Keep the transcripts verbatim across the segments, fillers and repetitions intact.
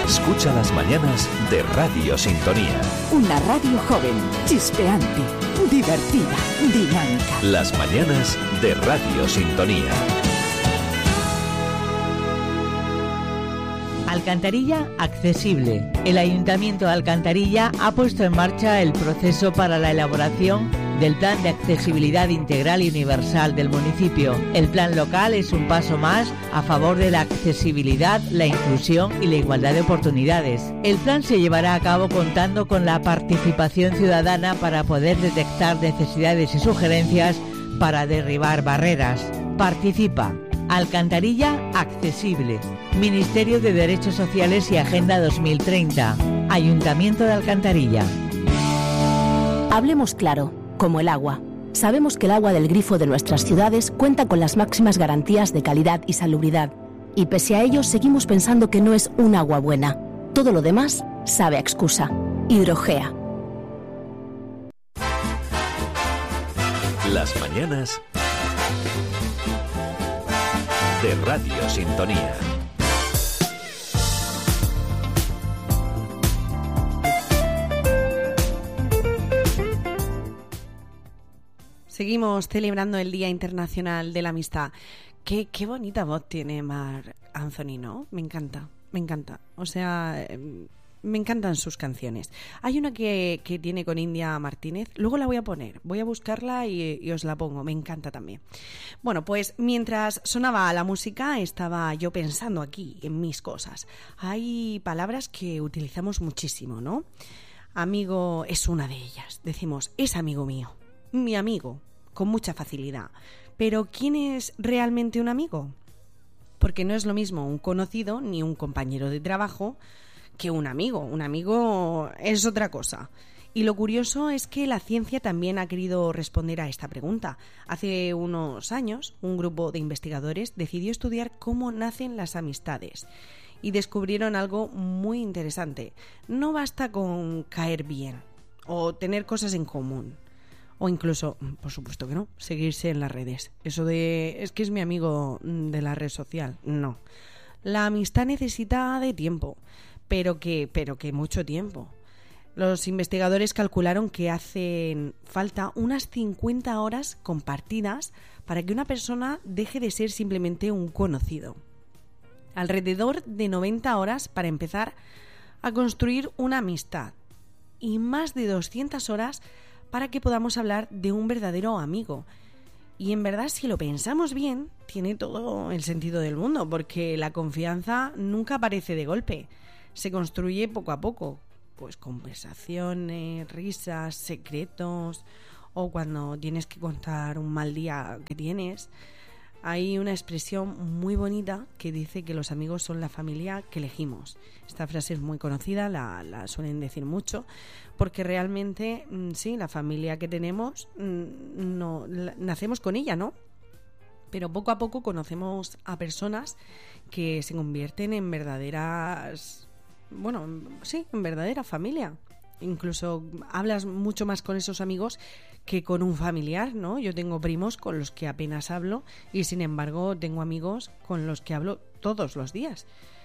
Escucha las mañanas de Radio Sintonía. Una radio joven, chispeante, divertida, dinámica. Las mañanas de Radio Sintonía. Alcantarilla accesible. El Ayuntamiento de Alcantarilla ha puesto en marcha el proceso para la elaboración del Plan de Accesibilidad Integral y Universal del municipio. El plan local es un paso más a favor de la accesibilidad, la inclusión y la igualdad de oportunidades. El plan se llevará a cabo contando con la participación ciudadana para poder detectar necesidades y sugerencias para derribar barreras. Participa. Alcantarilla accesible. Ministerio de Derechos Sociales y Agenda dos mil treinta. Ayuntamiento de Alcantarilla. Hablemos claro, como el agua. Sabemos que el agua del grifo de nuestras ciudades cuenta con las máximas garantías de calidad y salubridad. Y pese a ello, seguimos pensando que no es un agua buena. Todo lo demás sabe a excusa. Hidrogea. Las mañanas de Radio Sintonía. Seguimos celebrando el Día Internacional de la Amistad. Qué, qué bonita voz tiene Marc Anthony, ¿no? Me encanta, me encanta. O sea, me encantan sus canciones. Hay una que, que tiene con India Martínez. Luego la voy a poner. Voy a buscarla y, y os la pongo. Me encanta también. Bueno, pues mientras sonaba la música, estaba yo pensando aquí en mis cosas. Hay palabras que utilizamos muchísimo, ¿no? Amigo es una de ellas. Decimos, es amigo mío. Mi amigo, con mucha facilidad. Pero ¿quién es realmente un amigo? Porque no es lo mismo un conocido ni un compañero de trabajo que un amigo. Un amigo es otra cosa. Y lo curioso es que la ciencia también ha querido responder a esta pregunta. Hace unos años, un grupo de investigadores decidió estudiar cómo nacen las amistades. Y descubrieron algo muy interesante. No basta con caer bien o tener cosas en común. O incluso, por supuesto que no, seguirse en las redes. Eso de, es que es mi amigo de la red social. No. La amistad necesita de tiempo, pero que, pero que mucho tiempo. Los investigadores calcularon que hacen falta unas cincuenta horas compartidas para que una persona deje de ser simplemente un conocido. Alrededor de noventa horas para empezar a construir una amistad. Y más de doscientas horas para que podamos hablar de un verdadero amigo. Y en verdad, si lo pensamos bien, tiene todo el sentido del mundo, porque la confianza nunca aparece de golpe. Se construye poco a poco, pues conversaciones, risas, secretos, o cuando tienes que contar un mal día que tienes. Hay una expresión muy bonita que dice que los amigos son la familia que elegimos. Esta frase es muy conocida, la, la suelen decir mucho, porque realmente, sí, la familia que tenemos, no, la, nacemos con ella, ¿no? Pero poco a poco conocemos a personas que se convierten en verdaderas, bueno, sí, en verdadera familia. Incluso hablas mucho más con esos amigos que con un familiar, ¿no? Yo tengo primos con los que apenas hablo y sin embargo tengo amigos con los que hablo todos los días.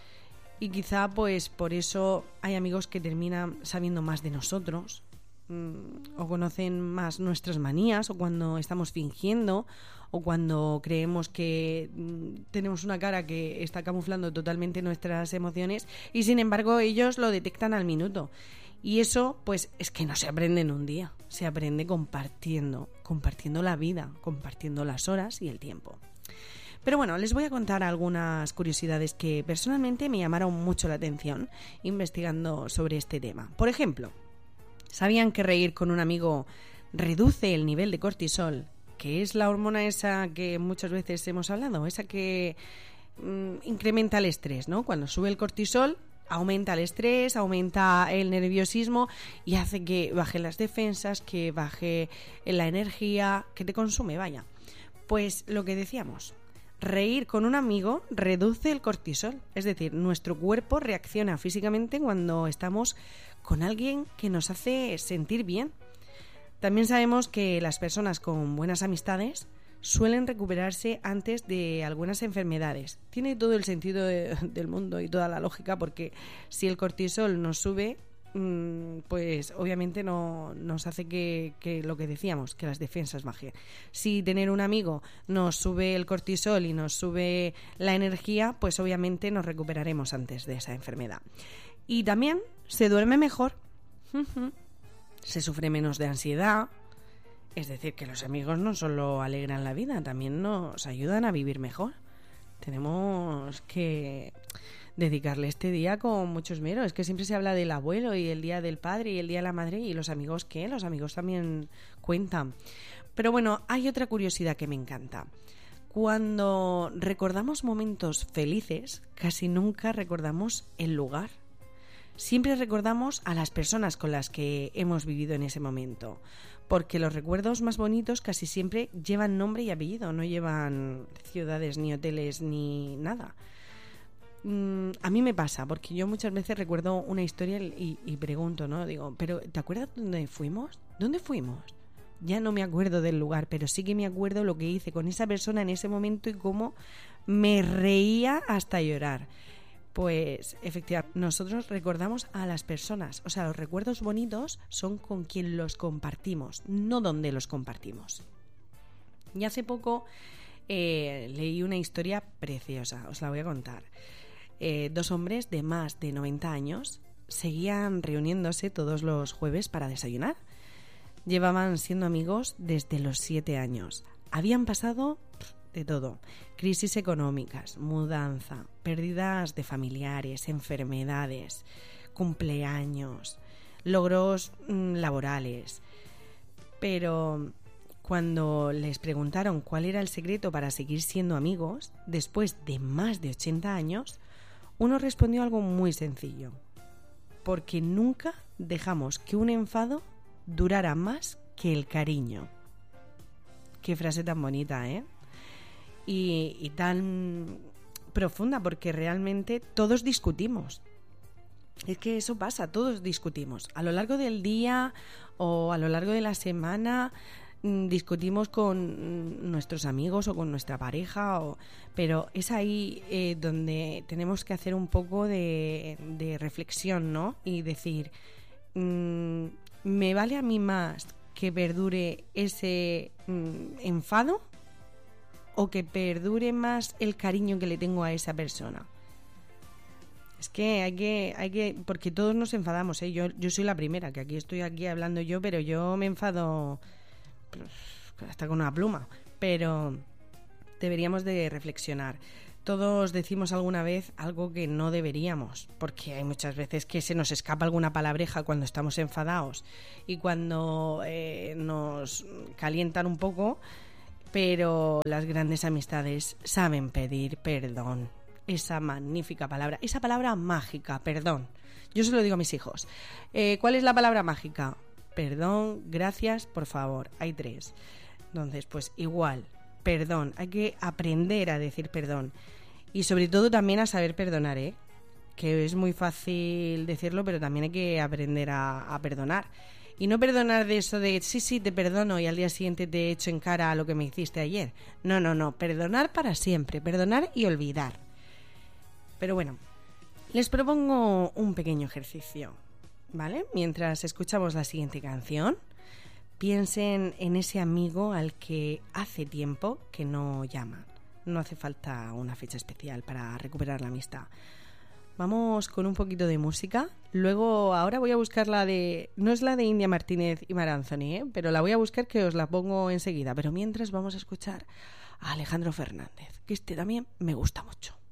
Y quizá pues por eso hay amigos que terminan sabiendo más de nosotros, mmm, o conocen más nuestras manías, o cuando estamos fingiendo, o cuando creemos que mmm, tenemos una cara que está camuflando totalmente nuestras emociones y sin embargo ellos lo detectan al minuto. Y eso, pues, es que no se aprende en un día. Se aprende compartiendo, compartiendo la vida, compartiendo las horas y el tiempo. Pero bueno, les voy a contar algunas curiosidades que personalmente me llamaron mucho la atención investigando sobre este tema. Por ejemplo, ¿sabían que reír con un amigo reduce el nivel de cortisol? Que es la hormona esa que muchas veces hemos hablado, esa que mmm, incrementa el estrés, ¿no? Cuando sube el cortisol, aumenta el estrés, aumenta el nerviosismo y hace que bajen las defensas, que baje la energía que te consume, vaya. Pues lo que decíamos, reír con un amigo reduce el cortisol, es decir, nuestro cuerpo reacciona físicamente cuando estamos con alguien que nos hace sentir bien. También sabemos que las personas con buenas amistades suelen recuperarse antes de algunas enfermedades. Tiene todo el sentido de, del mundo y toda la lógica, porque si el cortisol nos sube, pues obviamente no nos hace que, que lo que decíamos, que las defensas bajen. Si tener un amigo nos sube el cortisol y nos sube la energía, pues obviamente nos recuperaremos antes de esa enfermedad. Y también se duerme mejor, se sufre menos de ansiedad. Es decir, que los amigos no solo alegran la vida, también nos ayudan a vivir mejor. Tenemos que dedicarle este día con mucho esmero. Es que siempre se habla del abuelo y el día del padre y el día de la madre, y los amigos, ¿qué? Los amigos también cuentan. Pero bueno, hay otra curiosidad que me encanta. Cuando recordamos momentos felices, casi nunca recordamos el lugar. Siempre recordamos a las personas con las que hemos vivido en ese momento, porque los recuerdos más bonitos casi siempre llevan nombre y apellido, no llevan ciudades, ni hoteles, ni nada. A mí me pasa, porque yo muchas veces recuerdo una historia y, y pregunto, ¿no? Digo, ¿pero te acuerdas dónde fuimos? ¿Dónde fuimos? Ya no me acuerdo del lugar, pero sí que me acuerdo lo que hice con esa persona en ese momento y cómo me reía hasta llorar. Pues efectivamente, nosotros recordamos a las personas. O sea, los recuerdos bonitos son con quien los compartimos, no donde los compartimos. Y hace poco eh, leí una historia preciosa, os la voy a contar. Eh, dos hombres de más de noventa años seguían reuniéndose todos los jueves para desayunar. Llevaban siendo amigos desde los siete años. Habían pasado de todo: crisis económicas, mudanza, pérdidas de familiares, enfermedades, cumpleaños, logros mmm, laborales. Pero cuando les preguntaron cuál era el secreto para seguir siendo amigos después de más de ochenta años, uno respondió algo muy sencillo: porque nunca dejamos que un enfado durara más que el cariño. Qué frase tan bonita, ¿eh? Y, y tan profunda, porque realmente todos discutimos. Es que eso pasa, todos discutimos. A lo largo del día o a lo largo de la semana discutimos con nuestros amigos o con nuestra pareja, o, pero es ahí eh, donde tenemos que hacer un poco de, de reflexión, ¿no? Y decir, mmm, ¿me vale a mí más que perdure ese mmm, enfado o que perdure más el cariño que le tengo a esa persona? Es que hay que, hay que, porque todos nos enfadamos, ¿eh? Yo, yo soy la primera, que aquí estoy aquí hablando yo, pero yo me enfado hasta con una pluma. Pero deberíamos de reflexionar. Todos decimos alguna vez algo que no deberíamos, porque hay muchas veces que se nos escapa alguna palabreja cuando estamos enfadados y cuando eh, nos calientan un poco. Pero las grandes amistades saben pedir perdón. Esa magnífica palabra, esa palabra mágica, perdón. Yo se lo digo a mis hijos. Eh, ¿Cuál es la palabra mágica? Perdón, gracias, por favor. Hay tres. Entonces, pues igual, perdón. Hay que aprender a decir perdón. Y sobre todo también a saber perdonar, ¿eh? Que es muy fácil decirlo, pero también hay que aprender a, a perdonar. Y no perdonar de eso de, sí, sí, te perdono y al día siguiente te echo en cara a lo que me hiciste ayer. No, no, no. Perdonar para siempre. Perdonar y olvidar. Pero bueno, les propongo un pequeño ejercicio, ¿vale? Mientras escuchamos la siguiente canción, piensen en ese amigo al que hace tiempo que no llaman. No hace falta una fecha especial para recuperar la amistad. Vamos con un poquito de música. Luego, ahora voy a buscar la de... No es la de India Martínez y Mar Anthony, ¿eh? Pero la voy a buscar, que os la pongo enseguida. Pero mientras vamos a escuchar a Alejandro Fernández, que este también me gusta mucho.